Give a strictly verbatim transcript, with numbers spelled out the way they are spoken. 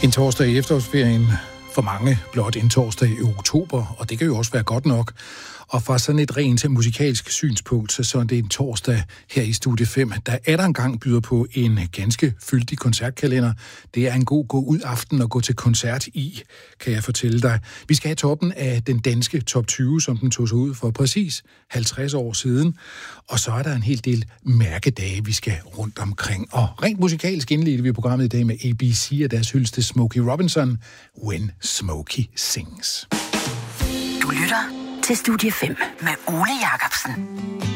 En torsdag i efterårsferien, for mange blot en torsdag i oktober, og det kan jo også være godt nok. Og fra sådan et rent musikalsk synspunkt, så er det en torsdag her i Studie fem, der er der engang byder på en ganske fyldig koncertkalender. Det er en god gå-ud-aften at gå til koncert i, kan jeg fortælle dig. Vi skal have toppen af den danske top tyve, som den tog sig ud for præcis halvtreds år siden. Og så er der en hel del mærkedage, vi skal rundt omkring. Og rent musikalsk indledte vi programmet i dag med A B C og deres hyldeste Smokey Robinson, When Smokey Sings. Du lytter til Studie fem med Ole Jacobsen.